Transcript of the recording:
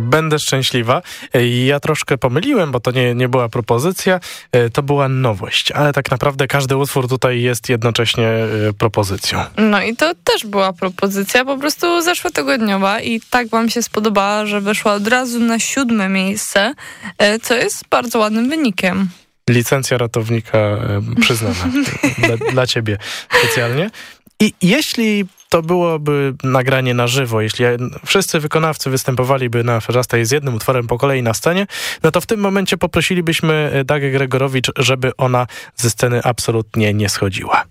Będę szczęśliwa. Ja troszkę pomyliłem, bo to nie była propozycja, to była nowość, ale tak naprawdę każdy utwór tutaj jest jednocześnie propozycją. No i to też była propozycja, po prostu zeszłotygodniowa i tak wam się spodobała, że weszła od razu na 7. miejsce, co jest bardzo ładnym wynikiem. Licencja ratownika przyznana dla ciebie specjalnie. I jeśli to byłoby nagranie na żywo, jeśli wszyscy wykonawcy występowaliby na Aferzasta z jednym utworem po kolei na scenie, no to w tym momencie poprosilibyśmy Dagę Gregorowicz, żeby ona ze sceny absolutnie nie schodziła.